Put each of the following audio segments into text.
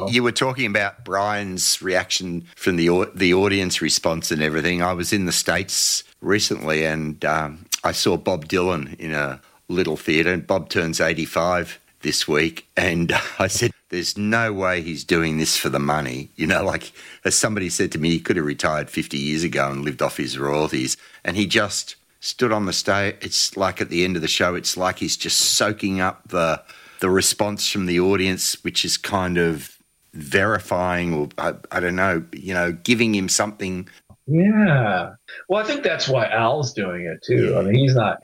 You were talking about Brian's reaction from the audience response and everything. I was in the States recently and I saw Bob Dylan in a little theatre. Bob turns 85 this week, and I said, there's no way he's doing this for the money. You know, like as somebody said to me, he could have retired 50 years ago and lived off his royalties, and he just stood on the stage. It's like at the end of the show, it's like he's just soaking up the response from the audience, which is kind of verifying, or I don't know, you know, giving him something. Yeah. Well, I think that's why Al's doing it too. Yeah. I mean, he's not.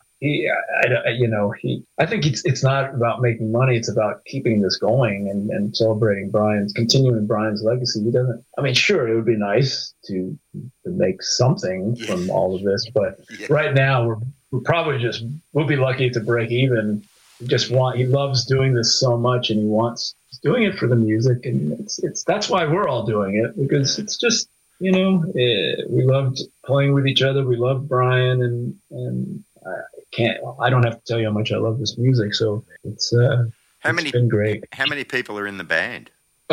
I think it's not about making money. It's about keeping this going and celebrating continuing Brian's legacy. He doesn't. I mean, sure, it would be nice to make something from all of this, but right now we're probably we'll be lucky to break even. He loves doing this so much, and he's doing it for the music, and that's why we're all doing it, because it's just, you know, we loved playing with each other. We loved Brian, and I don't have to tell you how much I love this music. So it's been great. How many people are in the band?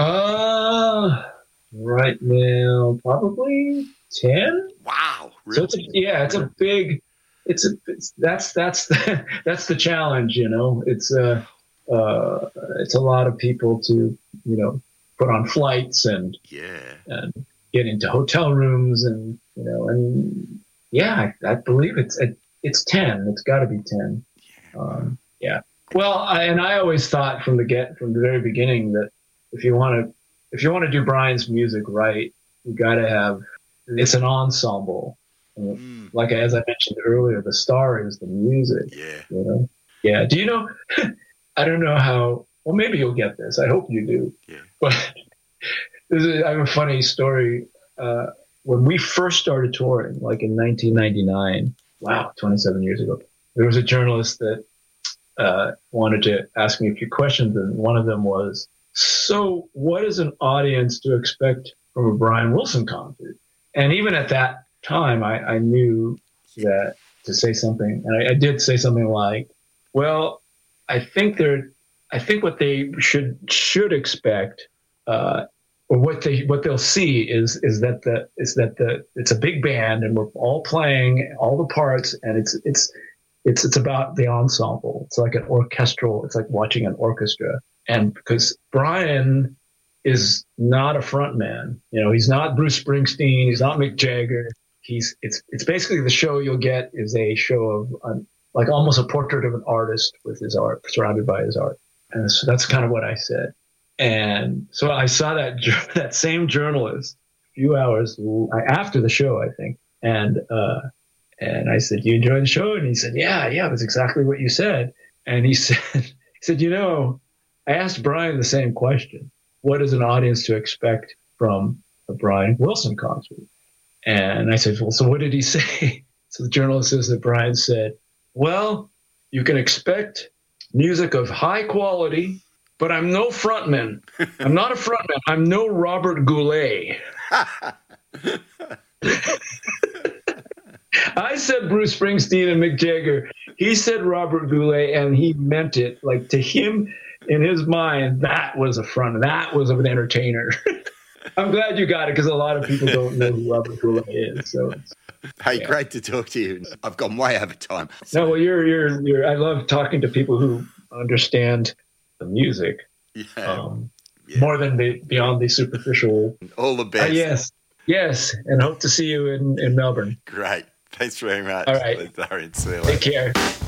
Right now, probably 10. Wow. Really? So that's the challenge, you know. It's a lot of people to, you know, put on flights and get into hotel rooms, and, you know, and I believe it's 10. It's got to be 10. Well, I always thought from the very beginning that if you want to do Brian's music right, you got to have, it's an ensemble. Like as I mentioned earlier, the star is the music. Yeah. You know? Yeah. Do you know? I don't know how. Well, maybe you'll get this. I hope you do. Yeah. But I have a funny story. When we first started touring, like in 1999. Wow, 27 years ago. There was a journalist that wanted to ask me a few questions, and one of them was, so what is an audience to expect from a Brian Wilson concert? And even at that time, I knew that to say something, and I did say something like, well, I think what they should expect, or what they'll see is that it's a big band, and we're all playing all the parts, and it's about the ensemble. It's like it's like watching an orchestra. And because Brian is not a front man, you know, he's not Bruce Springsteen, he's not Mick Jagger. It's basically, the show you'll get is a show of like almost a portrait of an artist with his art, surrounded by his art. And so that's kind of what I said. And so I saw that same journalist a few hours after the show, I think. And I said, "You enjoyed the show?" And he said, yeah, it was exactly what you said. And he said, you know, I asked Brian the same question. What is an audience to expect from a Brian Wilson concert? And I said, well, so what did he say? So the journalist says that Brian said, well, you can expect music of high quality, but I'm no frontman. I'm not a frontman. I'm no Robert Goulet. I said Bruce Springsteen and Mick Jagger. He said Robert Goulet, and he meant it. Like, to him, in his mind, that was a front. That was an entertainer. I'm glad you got it, because a lot of people don't know who Robert Goulet is. So, hey, great to talk to you. I've gone way over time. No, well, you're. I love talking to people who understand the music, more than beyond the superficial. All the best. Yes, and hope to see you in Melbourne. Great. Thanks very much. All right. See you later. Take care.